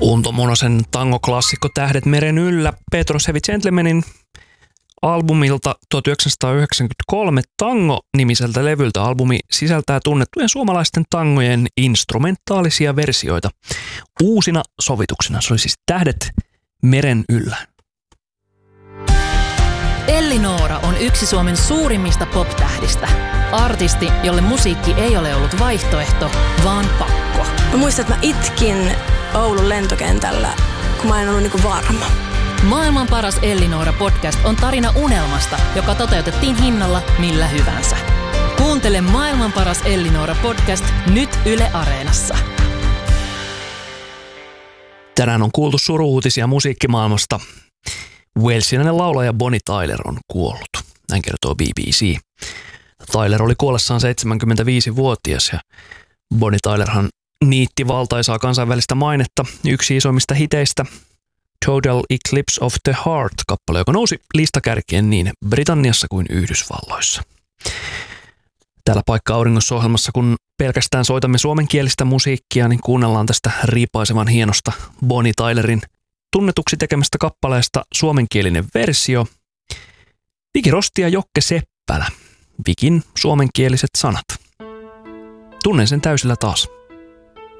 Unto Monosen tangoklassikko Tähdet meren yllä Petros Heavy Gentlemanin albumilta 1993 Tango-nimiseltä levyltä. Albumi sisältää tunnettujen suomalaisten tangojen instrumentaalisia versioita uusina sovituksina. Se oli siis Tähdet meren yllä. Elli Noora on yksi Suomen suurimmista pop-tähdistä. Artisti, jolle musiikki ei ole ollut vaihtoehto, vaan pakko. Mä muistan, että mä itkin Oulun lentokentällä, kun mä en ollut niinku varma. Maailman paras Elli Noora podcast on tarina unelmasta, joka toteutettiin hinnalla millä hyvänsä. Kuuntele Maailman paras Elli Noora podcast nyt Yle Areenassa. Tänään on kuultu suru-uutisia musiikkimaailmasta. Walesilainen laulaja Bonnie Tyler on kuollut. Näin kertoo BBC. Tyler oli kuollessaan 75-vuotias ja Bonnie Tylerhan niitti valtaisaa kansainvälistä mainetta. Yksi isoimmista hiteistä, Total Eclipse of the Heart-kappale, joka nousi listakärkien niin Britanniassa kuin Yhdysvalloissa. Täällä Paikka-auringossa-ohjelmassa, kun pelkästään soitamme suomenkielistä musiikkia, niin kuunnellaan tästä riipaisevan hienosta Bonnie Tylerin tunnetuksi tekemästä kappaleesta suomenkielinen versio. Viki Rosti ja Jokke Seppälä. Vikin suomenkieliset sanat. Tunnen sen täysillä taas.